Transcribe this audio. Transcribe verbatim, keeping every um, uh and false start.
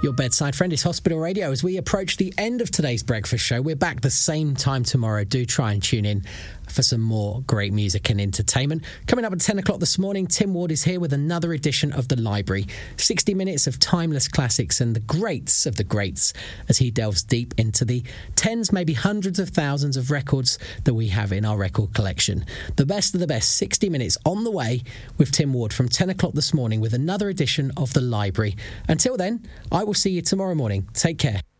Your bedside friend is Hospital Radio. As we approach the end of today's breakfast show, we're back the same time tomorrow. Do try and tune in for some more great music and entertainment. Coming up at ten o'clock this morning, Tim Ward is here with another edition of The Library. sixty minutes of timeless classics and the greats of the greats as he delves deep into the tens, maybe hundreds of thousands of records that we have in our record collection. The best of the best, sixty minutes on the way with Tim Ward from ten o'clock this morning with another edition of The Library. Until then, I will see you tomorrow morning. Take care.